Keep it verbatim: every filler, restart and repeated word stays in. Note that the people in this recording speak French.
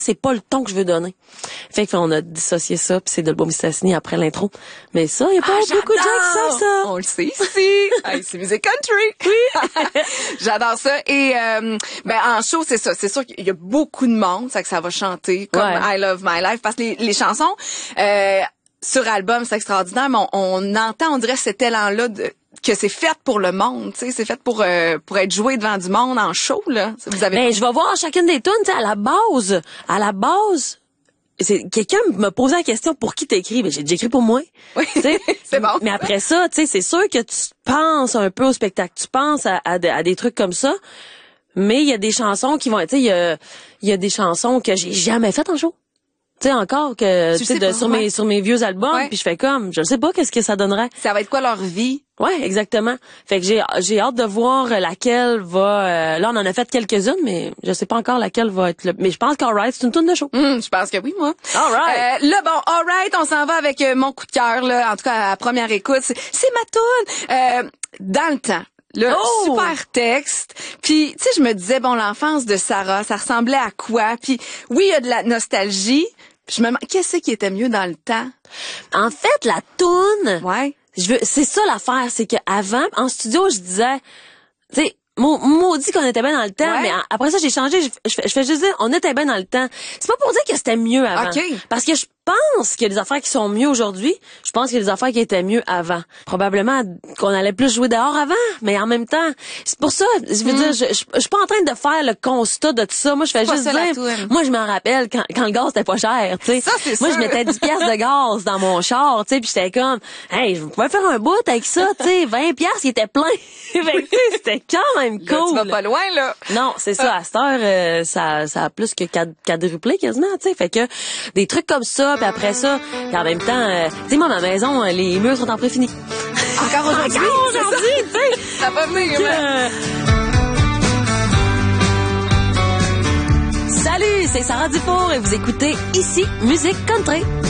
c'est pas le ton que je veux donner. Fait qu'on a dissocié ça, puis c'est de l'album Mistassini après l'intro. Mais ça, il y a pas ah, beaucoup de gens qui savent ça. On le sait ici. Hey, c'est musique country. Oui. J'adore ça. Et euh, ben en show, c'est ça. C'est sûr qu'il y a beaucoup de monde, ça que ça va chanter comme Ouais. I Love My Life, parce que les, les chansons euh, sur album, c'est extraordinaire, mais on, on entend, on dirait cet élan-là de que c'est fait pour le monde, tu sais, c'est fait pour euh, pour être joué devant du monde en show là. Vous avez Ben, je vais voir chacune des tunes, tu sais, à la base, à la base, c'est quelqu'un me posait la question pour qui t'écris, ben j'ai déjà écrit pour moi. Oui, Tu sais, c'est bon. Mais après ça, tu sais, c'est sûr que tu penses un peu au spectacle, tu penses à, à, de- à des trucs comme ça, mais il y a des chansons qui vont, tu sais, il y a il y a des chansons que j'ai jamais faites en show. Tu sais encore que tu sais de- sur ouais. mes sur mes vieux albums, Ouais. puis je fais comme je sais pas qu'est-ce que ça donnerait. Ça va être quoi leur vie? Ouais, exactement. Fait que j'ai j'ai hâte de voir laquelle va euh, là on en a fait quelques-unes mais je sais pas encore laquelle va être le mais je pense qu'Alright c'est une tourne de show. Hum, je pense que oui, moi. All right. Euh, là, bon, all right, on s'en va avec euh, mon coup de cœur, là. En tout cas, à la première écoute, c'est, c'est ma toune. Euh, dans le temps. Là, Oh! super texte. Puis, tu sais, je me disais, bon, l'enfance de Sarah, ça ressemblait à quoi? Puis, oui, il y a de la nostalgie. Puis, je me demande, qu'est-ce qui était mieux dans le temps? En fait, la toune, Ouais. je veux c'est ça l'affaire, c'est que avant en studio, je disais tu sais Mau- maudit qu'on était bien dans le temps, Ouais. mais en- après ça, j'ai changé. Je, je, fais, je fais juste dire, on était bien dans le temps. C'est pas pour dire que c'était mieux avant. OK. Parce que je pense qu'il y a des affaires qui sont mieux aujourd'hui. Je pense qu'il y a des affaires qui étaient mieux avant. Probablement qu'on allait plus jouer dehors avant, mais en même temps, c'est pour ça, je veux dire, je, je, je suis pas en train de faire le constat de tout ça. Moi, je fais Pas juste ça, la dire, toune. moi, je m'en rappelle quand, quand le gaz était pas cher, tu sais. Ça, c'est Moi, sûr. je mettais dix piastres de gaz dans mon char, tu sais, puis j'étais comme, hey, je pouvais faire un bout avec ça, tu sais, vingt piastres, il était plein. Fait que, tu sais, c'était quand même Là, cool. tu vas pas loin, là. Non, c'est ça. À cette heure, euh, ça, ça a plus que quad- quadruplé quasiment, tu sais. Fait que des trucs comme ça, puis après ça, puis en même temps, euh, tu sais, moi, ma maison, euh, les murs sont en préfini. Encore aujourd'hui. Encore c'est ça. aujourd'hui, tu sais. Ça va venir, Que, ouais. euh, Salut, c'est Sarah Dufour et vous écoutez ici Musique Country.